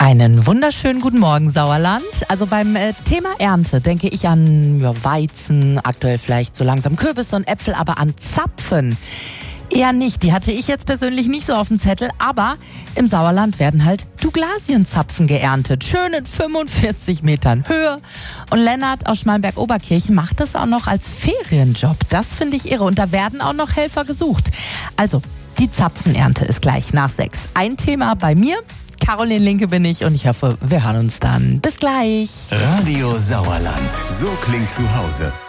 Einen wunderschönen guten Morgen, Sauerland. Also beim Thema Ernte denke ich an Weizen, aktuell vielleicht so langsam Kürbisse und Äpfel, aber an Zapfen eher nicht. Die hatte ich jetzt persönlich nicht so auf dem Zettel, aber im Sauerland werden halt Douglasienzapfen geerntet. Schön in 45 Metern Höhe. Und Lennart aus Schmallenberg-Oberkirchen macht das auch noch als Ferienjob. Das finde ich irre. Und da werden auch noch Helfer gesucht. Also, die Zapfenernte ist gleich nach 6. Ein Thema bei mir. Caroline Linke bin ich und ich hoffe, wir hören uns dann. Bis gleich. Radio Sauerland. So klingt zu Hause.